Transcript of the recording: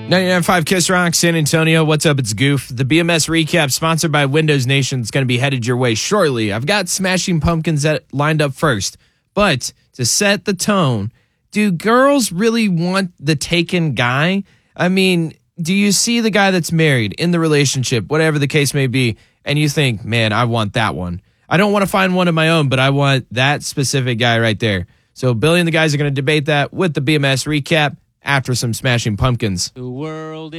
99.5 Kiss Rock, San Antonio. What's up? It's Goof. The BMS recap sponsored by Windows Nation is going to be headed your way shortly. I've got Smashing Pumpkins lined up first. But to set the tone, do girls really want the taken guy? I mean, do you see the guy that's married, in the relationship, whatever the case may be, and you think, man, I want that one. I don't want to find one of my own, but I want that specific guy right there. So Billy and the guys are going to debate that with the BMS recap after some Smashing Pumpkins. The world